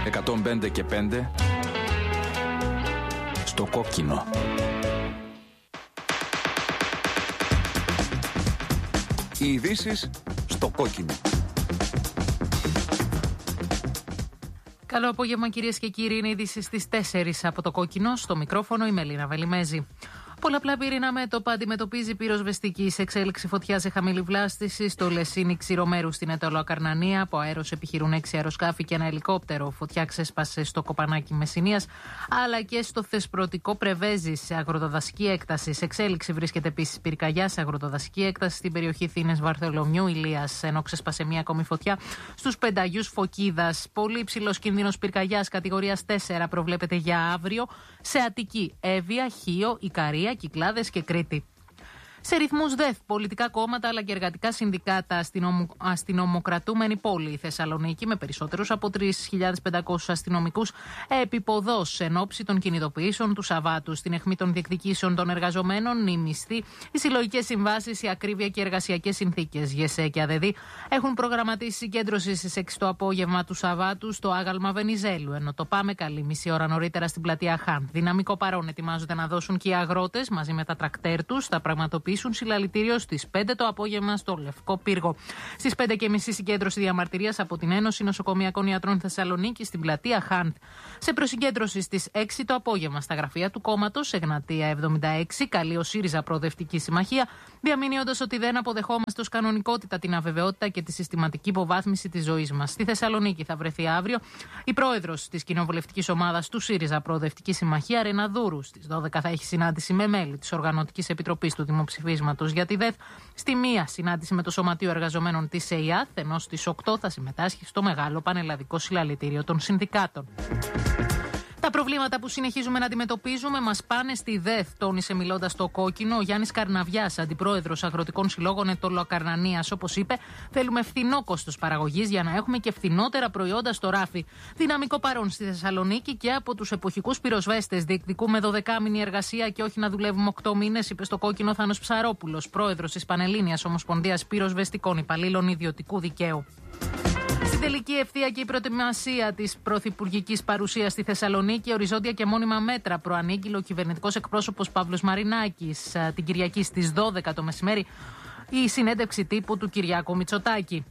105 και 5 στο κόκκινο. Οι ειδήσεις στο κόκκινο. Καλό απόγευμα, κυρίες και κύριοι. Είναι ειδήσεις στις 4 από το κόκκινο. Στο μικρόφωνο η Μελίνα Βελιμέζη. Πολλαπλά πυρηνά μέτωπα αντιμετωπίζει πυροσβεστική σε εξέλιξη φωτιά σε χαμηλή βλάστηση στο Λεσίνι Ξηρομέρου στην Αιτωλοακαρνανία. Από αέρος επιχειρούν 6 αεροσκάφη και ένα ελικόπτερο. Φωτιά ξέσπασε στο Κοπανάκι Μεσσηνίας αλλά και στο Θεσπρωτικό Πρεβέζη σε αγροτοδασική έκταση. Σε εξέλιξη βρίσκεται επίσης πυρκαγιά σε αγροτοδασική έκταση στην περιοχή Θήνες Βαρθολομιού Ηλίας. Ενώ ξέσπασε μία ακόμη φωτιά στους Πενταγιούς Φωκίδας. Πολύ υψηλός κίνδυνος πυρκαγιάς κατηγορίας 4 προβλέπεται για αύριο σε Αττική, Εύβοια, Χίο, Ικαρία, Κυκλάδες και Κρήτη. Σε ρυθμούς ΔΕΘ, πολιτικά κόμματα αλλά και εργατικά συνδικάτα αστυνομοκρατούμενη πόλη η Θεσσαλονίκη με περισσότερους από 3.500 αστυνομικούς επίποδος εν ώψη των κινητοποιήσεων του Σαββάτου. Στην αιχμή των διεκδικήσεων των εργαζομένων, οι μισθοί, οι συλλογικές συμβάσεις, η ακρίβεια και οι εργασιακές συνθήκες. ΓΕΣΕ και ΑΔΕΔΗ έχουν προγραμματίσει συγκέντρωση στις 6 το απόγευμα του Σαββάτου στο άγαλμα Βενιζέλου. Ενώ το Πάμε Καλή μισή ώρα νωρίτερα στην πλατεία Χάν. Δυναμικό παρόν ετοιμάζονται να δώσουν και οι αγρότες μαζί με τα τρακτέρ τους. Θα πραγματοποιήσουν συλλαλητήριο στις 5 το απόγευμα στο Λευκό Πύργο. Στις 5:30 συγκέντρωση διαμαρτυρίας από την Ένωση Νοσοκομειακών Ιατρών Θεσσαλονίκη στην πλατεία Χάντ. Σε προσυγκέντρωση στις 6 το απόγευμα στα γραφεία του κόμματος, Εγνατία 76, καλεί ο ΣΥΡΙΖΑ Προοδευτική Συμμαχία, διαμηνύοντας ότι δεν αποδεχόμαστε ως κανονικότητα την αβεβαιότητα και τη συστηματική υποβάθμιση της ζωής μας. Στη Θεσσαλονίκη θα βρεθεί αύριο η πρόεδρος της κοινοβουλευτικής ομάδας του ΣΥΡΙΖΑ Προοδευτική Συμμαχία, Ρένα Δούρου. Στις 12 θα έχει συνάντηση με μέλη της Οργανωτικής Επιτροπής του Δημοψηφίσματος για τη ΔΕΘ. Στη 1 συνάντηση με το Σωματείο Εργαζομένων της ΕΙΑΘ, ενώ στις 8 θα συμμετάσχει στο μεγάλο πανελλαδικό συλλαλητήριο των συνδικάτων. Τα προβλήματα που συνεχίζουμε να αντιμετωπίζουμε μας πάνε στη ΔΕΘ, τόνισε μιλώντας στο κόκκινο ο Γιάννης Καρναβιάς, αντιπρόεδρος Αγροτικών Συλλόγων Αιτωλοακαρνανίας. Όπως είπε, θέλουμε φθηνό κόστος παραγωγής για να έχουμε και φθηνότερα προϊόντα στο ράφι. Δυναμικό παρόν στη Θεσσαλονίκη και από τους εποχικούς πυροσβέστες. Διεκδικούμε 12μηνη εργασία και όχι να δουλεύουμε 8 μήνες, είπε στο κόκκινο Θάνος Ψαρόπουλος, πρόεδρος της Πανελλήνιας Ομοσπονδίας Πυροσβεστικών Υπαλλήλων Ιδιωτικού Δικαίου. Στην τελική ευθεία και η προετοιμασία της πρωθυπουργικής παρουσίας στη Θεσσαλονίκη, οριζόντια και μόνιμα μέτρα προανήγγειλε ο κυβερνητικός εκπρόσωπος Παύλος Μαρινάκης την Κυριακή στις 12 το μεσημέρι, η συνέντευξη τύπου του Κυριάκου Μητσοτάκη.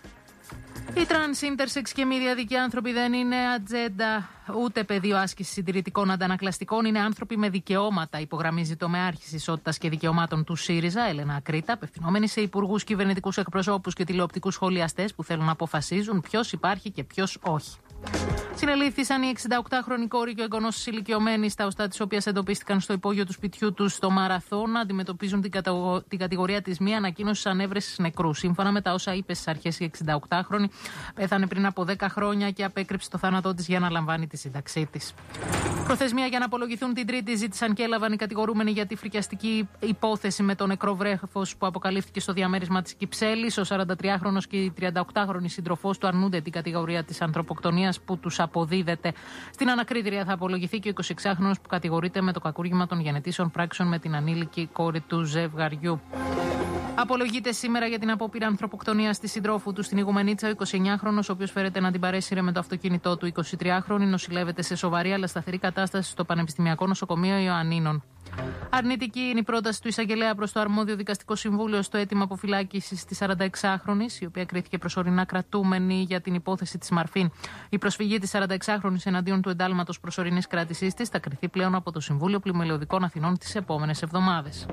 Οι τρανς, ίντερσεξ και μη διαδικοί άνθρωποι δεν είναι ατζέντα ούτε πεδίο άσκησης συντηρητικών αντανακλαστικών. Είναι άνθρωποι με δικαιώματα, υπογραμμίζει το Μεάρχης Ισότητας και Δικαιωμάτων του ΣΥΡΙΖΑ, Έλενα Ακρίτα, απευθυνόμενη σε υπουργούς, κυβερνητικούς εκπροσώπους και τηλεοπτικούς σχολιαστές που θέλουν να αποφασίζουν ποιος υπάρχει και ποιος όχι. Συνελήφθησαν οι 68χρονοι κόρη και ο εγγονός της ηλικιωμένης, τα οστά της οποίας εντοπίστηκαν στο υπόγειο του σπιτιού τους στο Μαραθώνα, αντιμετωπίζουν την κατηγορία της μη ανακοίνωσης ανέβρεσης νεκρού. Σύμφωνα με τα όσα είπε στις αρχές, η 68χρονη πέθανε πριν από 10 χρόνια και απέκρυψε το θάνατό της για να λαμβάνει τη σύνταξή της. Προθεσμία για να απολογηθούν την Τρίτη ζήτησαν και έλαβαν οι κατηγορούμενοι για τη φρικιαστική υπόθεση με το νεκρό βρέφος που αποκαλύφθηκε στο διαμέρισμα της Κυψέλης. Ο 43χρονος και η 38χρονη σύντροφός του αρνούνται την κατηγορία της ανθρωποκτονίας που τους αποδίδεται. Στην ανακρίτρια θα απολογηθεί και ο 26χρονος που κατηγορείται με το κακούργημα των γενετήσεων πράξεων με την ανήλικη κόρη του ζευγαριού. Απολογείται σήμερα για την απόπειρα ανθρωποκτονίας της συντρόφου του στην Ηγουμενίτσα ο 29χρονος, ο οποίος φέρεται να την παρέσυρε με το αυτοκίνητό του. 23χρονη νοσηλεύεται σε σοβαρή αλλά σταθερή κατάσταση στο Πανεπιστημιακό Νοσοκομείο Ιωαννίνων. Αρνητική είναι η πρόταση του εισαγγελέα προς το αρμόδιο δικαστικό συμβούλιο στο αίτημα αποφυλάκησης της 46χρονης, η οποία κρίθηκε προσωρινά κρατούμενη για την υπόθεση της Μαρφίν. Η προσφυγή της 46χρονης εναντίον του εντάλματος προσωρινής κράτησής της θα κριθεί πλέον από το Συμβούλιο Πλημελιωδικών Αθηνών τις επόμενες εβδομάδες.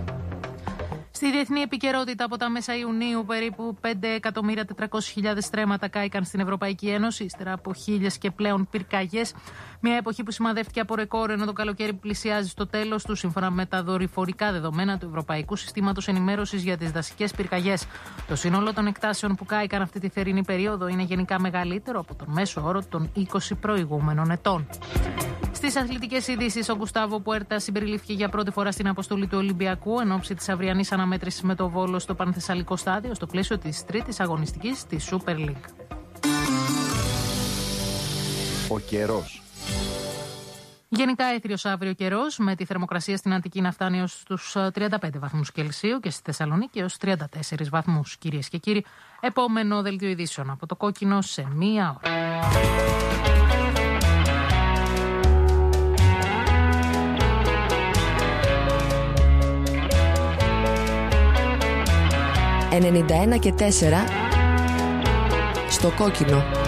Στη διεθνή επικαιρότητα, από τα μέσα Ιουνίου, περίπου 5.400.000 στρέμματα κάηκαν στην Ευρωπαϊκή Ένωση, ύστερα από 1.000 και πλέον πυρκαγιές. Μια εποχή που σημαδεύτηκε από ρεκόρ, ενώ το καλοκαίρι πλησιάζει στο τέλος του, σύμφωνα με τα δορυφορικά δεδομένα του Ευρωπαϊκού Συστήματος Ενημέρωσης για τις Δασικές Πυρκαγιές. Το σύνολο των εκτάσεων που κάηκαν αυτή τη θερινή περίοδο είναι γενικά μεγαλύτερο από τον μέσο όρο των 20 προηγούμενων ετών. Στις αθλητικές ειδήσεις, ο Γκουστάβο Πουέρτα συμπεριλήφθηκε για πρώτη φορά στην αποστολή του Ολυμπιακού εν ώψη της αυριανής αναμέτρησης με το Βόλο στο Πανθεσσαλικό στάδιο, στο πλαίσιο της τρίτης αγωνιστικής της Super League. Ο καιρός. Γενικά έθριος αύριο καιρός, με τη θερμοκρασία στην Αττική να φτάνει ως τους 35 βαθμούς Κελσίου και στη Θεσσαλονίκη ως 34 βαθμούς. Κυρίες και κύριοι, επόμενο δελτίο ειδήσεων από το κόκκινο σε μία ώρα. 91 και 4 στο κόκκινο.